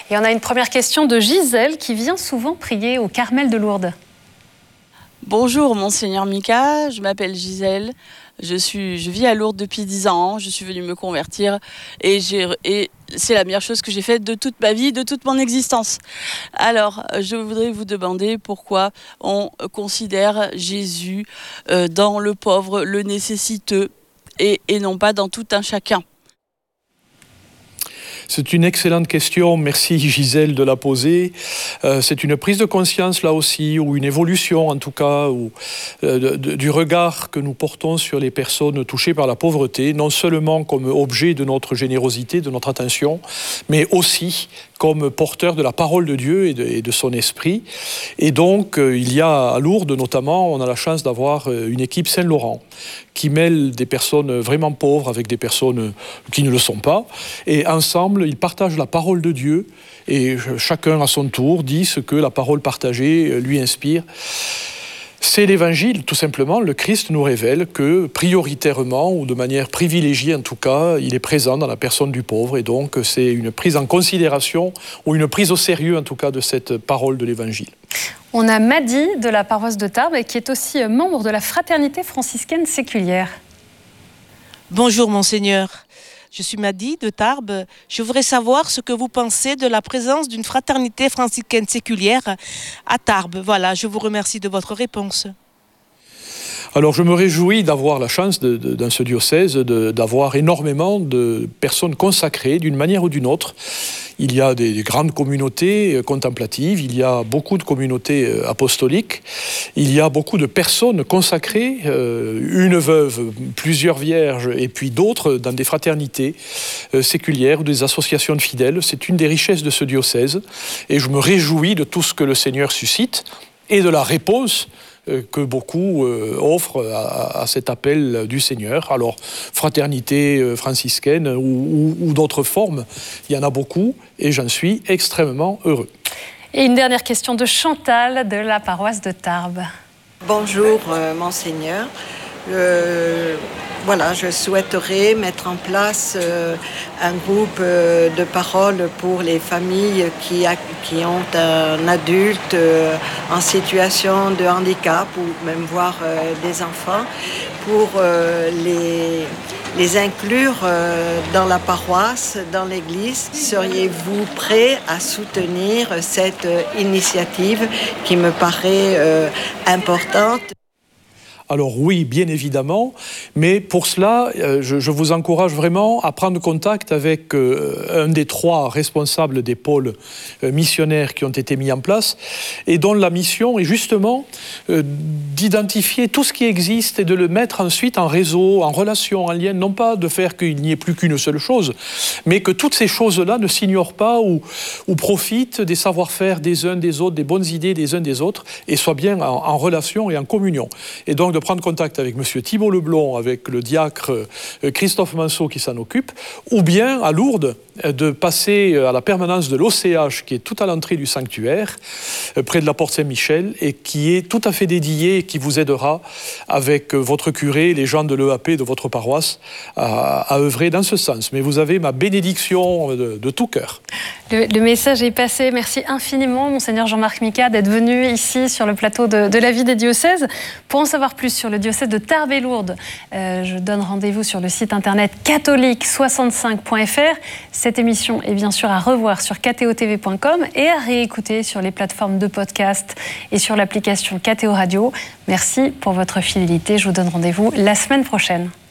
Et on a une première question de Gisèle qui vient souvent prier au Carmel de Lourdes. Bonjour Monseigneur Mika, je m'appelle Gisèle, je vis à Lourdes depuis 10 ans, je suis venue me convertir et c'est la meilleure chose que j'ai faite de toute ma vie, de toute mon existence. Alors, je voudrais vous demander pourquoi on considère Jésus dans le pauvre, le nécessiteux et non pas dans tout un chacun. C'est une excellente question, merci Gisèle de la poser. C'est une prise de conscience là aussi, ou une évolution en tout cas, du regard que nous portons sur les personnes touchées par la pauvreté, non seulement comme objet de notre générosité, de notre attention, mais aussi comme porteur de la parole de Dieu et de son esprit. Et donc, il y a à Lourdes notamment, on a la chance d'avoir une équipe Saint-Laurent qui mêle des personnes vraiment pauvres avec des personnes qui ne le sont pas. Et ensemble, ils partagent la parole de Dieu et chacun à son tour dit ce que la parole partagée lui inspire. C'est l'Évangile, tout simplement. Le Christ nous révèle que prioritairement, ou de manière privilégiée en tout cas, il est présent dans la personne du pauvre. Et donc, c'est une prise en considération, ou une prise au sérieux en tout cas, de cette parole de l'Évangile. On a Madi de la paroisse de Tarbes, qui est aussi membre de la Fraternité franciscaine séculière. Bonjour Monseigneur. Je suis Madi de Tarbes. Je voudrais savoir ce que vous pensez de la présence d'une fraternité franciscaine séculière à Tarbes. Voilà, je vous remercie de votre réponse. Alors je me réjouis d'avoir la chance dans ce diocèse d'avoir énormément de personnes consacrées d'une manière ou d'une autre. Il y a des grandes communautés contemplatives, il y a beaucoup de communautés apostoliques, il y a beaucoup de personnes consacrées, une veuve, plusieurs vierges, et puis d'autres dans des fraternités séculières ou des associations de fidèles. C'est une des richesses de ce diocèse, et je me réjouis de tout ce que le Seigneur suscite et de la réponse que beaucoup offrent à cet appel du Seigneur. Alors, fraternité franciscaine ou d'autres formes, il y en a beaucoup et j'en suis extrêmement heureux. Et une dernière question de Chantal de la paroisse de Tarbes. Bonjour Monseigneur. Voilà, je souhaiterais mettre en place un groupe de parole pour les familles qui ont un adulte en situation de handicap ou même voir des enfants pour les inclure dans la paroisse, dans l'église. Seriez-vous prêt à soutenir cette initiative qui me paraît importante ? Alors oui, bien évidemment, mais pour cela, je vous encourage vraiment à prendre contact avec un des 3 responsables des pôles missionnaires qui ont été mis en place et dont la mission est justement d'identifier tout ce qui existe et de le mettre ensuite en réseau, en relation, en lien, non pas de faire qu'il n'y ait plus qu'une seule chose, mais que toutes ces choses-là ne s'ignorent pas ou profitent des savoir-faire des uns des autres, des bonnes idées des uns des autres et soient bien en relation et en communion. Et donc de prendre contact avec M. Thibault Leblond, avec le diacre Christophe Manceau qui s'en occupe, ou bien à Lourdes, de passer à la permanence de l'OCH qui est tout à l'entrée du sanctuaire, près de la porte Saint-Michel, et qui est tout à fait dédié et qui vous aidera avec votre curé, les gens de l'EAP de votre paroisse, à œuvrer dans ce sens. Mais vous avez ma bénédiction de tout cœur. Le message est passé. Merci infiniment, Monseigneur Jean-Marc Mika, d'être venu ici sur le plateau de la vie des diocèses. Pour en savoir plus sur le diocèse de Tarbes et Lourdes, je donne rendez-vous sur le site internet catholique65.fr. Cette émission est bien sûr à revoir sur kto-tv.com et à réécouter sur les plateformes de podcast et sur l'application KTO Radio. Merci pour votre fidélité. Je vous donne rendez-vous la semaine prochaine.